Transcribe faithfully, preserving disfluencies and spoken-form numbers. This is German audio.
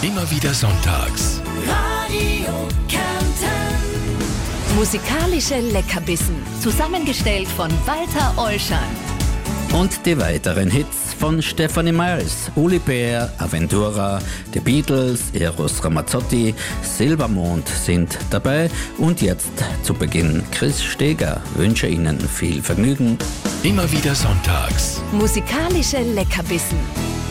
Immer wieder sonntags. Radio Kärnten. Musikalische Leckerbissen, zusammengestellt von Walter Olschan. Und die weiteren Hits von Stephanie Miles, Uli Bär, Aventura, The Beatles, Eros Ramazzotti, Silbermond sind dabei. Und jetzt zu Beginn Chris Steger. Wünsche Ihnen viel Vergnügen. Immer wieder sonntags. Musikalische Leckerbissen.